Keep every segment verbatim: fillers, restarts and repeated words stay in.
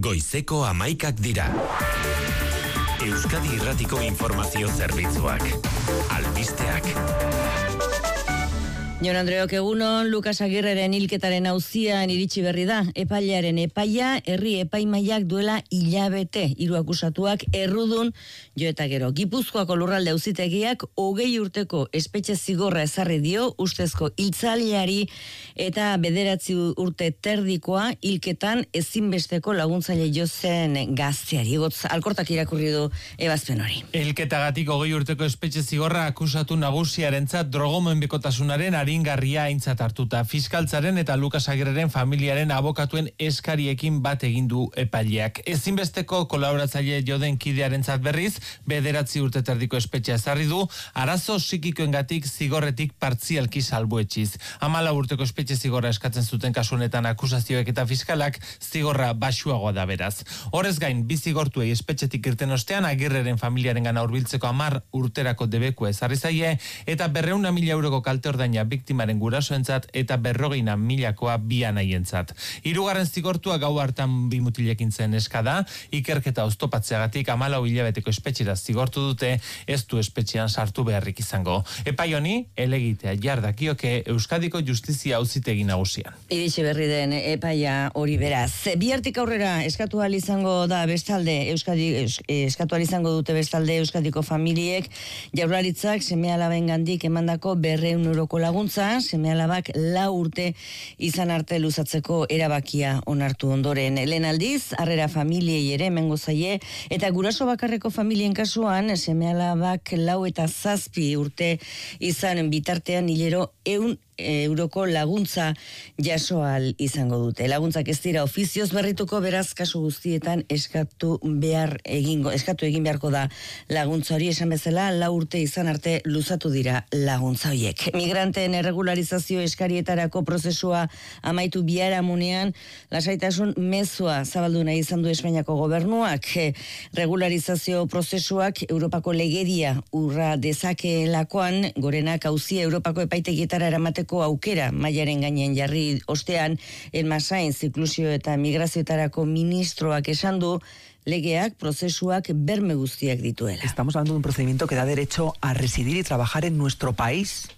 Goizeko hamaikak dira. Euskadi Irratiko Informazio Zerbitzuak. Albisteak. Jon Andreok, egunon, Lukas Agirreren hilketaren auzian iritsi berri da. Epailearen epaia, herri epaimaiak duela hilabete. Hiru akusatuak errudun jo eta gero. Gipuzkoako lurralde auzitegiak hogei urteko espetxe zigorra ezarri dio ustezko hiltzaileari eta bederatzi urte terdikoa hilketan ezinbesteko laguntzaile jo zen gazteari. Gotz, alkortak irakurri du ebazpen hori. Hilketagatik hogei urteko espetxe zigorra akusatu nagusiarentzat drogomenpekotasunaren aringarria aintzat hartuta. Fiskaltzaren eta Lukas Agirreren familiaren abokatuen eskariekin bat egin du epaileak. Ezinbesteko kolaboratzaile joden kidearentzat berriz, bederatzi urte terdiko espetxea ezarri du, arazo psikikoengatik zigorretik partzialki salbuetsiz. Hamala urteko espetxe zigorra eskatzen zuten kasu honetan akusazioek eta fiskalak zigorra baxuagoa da beraz. Horrez gain, bi zigortuei espetxetik irten ostean Agirreren familiarengana hurbiltzeko hamar urterako debekua ezarri zaie eta berrehun mila euroko kalte ordaina biktimaren gurasoentzat eta berrogeina milakoa bi anaientzat. Hirugarren zigortua gau hartan bi mutilekin zen eskada, ikerketa oztopatzeagatik hamalau hilabeteko espetxera zigortu dute, ez du espetxean sartu beharrik izango. Epai honi, elegitea jardakioke Euskadiko Justizia Auzitegi Nagusian. Iritsi berri den epaia hori beraz. Bihartik aurrera eskatu ahal izango da bestalde Euskadi eskatu ahal izango dute bestalde Euskadiko familiek Jaurlaritzak seme-alabengandik emandako berrehun euroko laguntza, seme-alabak lau urte izan arte luzatzeko erabakia onartu ondoren. Lehen aldiz, harrera familiei ere emengo zaie, eta guraso bakarreko familien kasuan, seme-alabak lau eta zazpi urte izan bitartean hilero eun euroko laguntza jasoal izango dute. Laguntzak ez dira ofizioz berrituko, beraz kasu guztietan eskatu behar egingo, eskatu egin beharko da laguntza hori, esan bezala lau urte izan arte luzatu dira laguntza horiek. Migranteen erregularizazio eskarietarako prozesua amaitu biharamunean, lasaitasun mezua zabaldu nahi izan du Espainiako gobernuak. Regularizazio prozesuak Europako legedia urra dezakeelakoan, gorenak auzia Europako epaitegietara eramateko aukera mailaren gainean jarri ostean, Elmasainz inklusio eta migrazioetarako ministroak esan du legeak prozesuak berme guztiak dituela. Estamos hablando de un procedimiento que da derecho a residir y trabajar en nuestro país.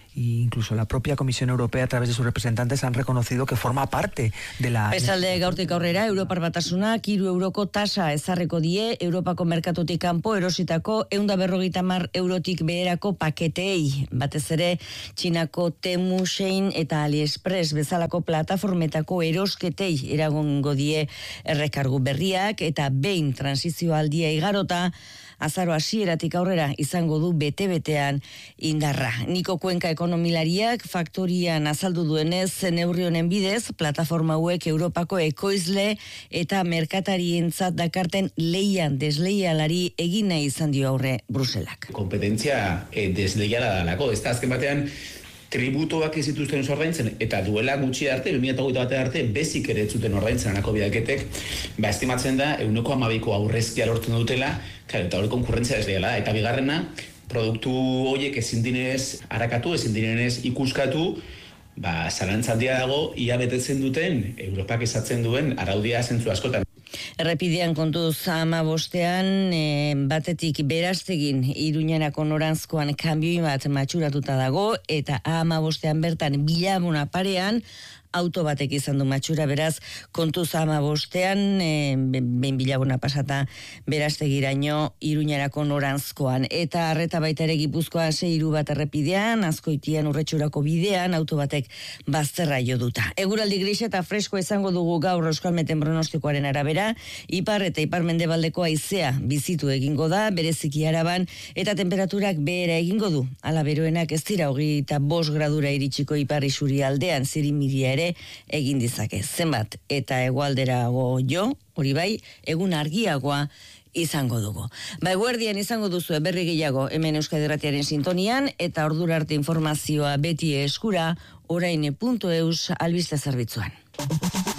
E incluso la propia Comisión Europea a través de sus representantes han reconocido que forma parte de la... Bestalde gaurtik aurrera, Europar Batasunak hiru euroko tasa ezarriko die Europako merkatutik kanpo erositako ehun eta berrogeita hamar eurotik beherako paketei. Batez ere, Txinako Temu, Shein eta AliExpress bezalako plataformetako erosketei eragongo die errekargu berriak eta behin transizio aldia igarota, azaro hasieratik aurrera izango du bete-betean indarra. Niko Kuenka ekonomilariak faktorian azaldu duenez, neurri honen bidez, plataforma hauek Europako ekoizle eta merkatarientzat dakarten leian desleialari egin nahi izan dio aurre Bruselak. Kompetentzia eh, desleiala dalako, ez da azken batean tributoak ez zituzten ordaintzen eta duela gutxi arte, bi mila hogeita bat arte bezik ere ez zuten ordaintzen anako bidaketek, ba estimatzen da ehuneko hamabiko aurrezkia lortzen dutela, claro, eta hori konkurrentzia desleiala da. Eta bigarrena, produktu horiek ezin dinez arakatu, ezin dinez ikuskatu, ba zalantza handia dago ia betetzen duten Europak esatzen duen araudia zentzu askotan. Errepidean kontuz hamabostean, e, batetik Berastegin Iruñerako noranzkoan kanbioi bat matxuratuta dago, eta hamabostean bertan Bilabona parean, auto batek izan du matxura, beraz, kontuz hamabostean, e, behin Bilabona pasata Berastegiraino Iruñerako noranzkoan. Eta arreta baita ere Gipuzkoan sei hiru bat errepidean, Azkoitian Urretxurako bidean, auto batek bazterra jo duta. Eguraldi gris eta fresko izango dugu gaur Euskalmeten pronostikoaren arabera, ipar eta ipar mendebaldeko haizea bizitu egingo da, bereziki Araban, eta temperaturak behera egingo du. Hala beroenak ez dira hogeita bost gradura iritsiko ipar isuri aldean, zirimiria ere egin dizake. Zenbat eta hegoalderago jo, hori bai, egun argiagoa izango dugu. Ba, eguerdian izango duzu berri gehiago hemen Euskadi Irratiaren sintonian, eta ordura arte informazioa beti eskura orain puntu eus albiste zerbitzuan.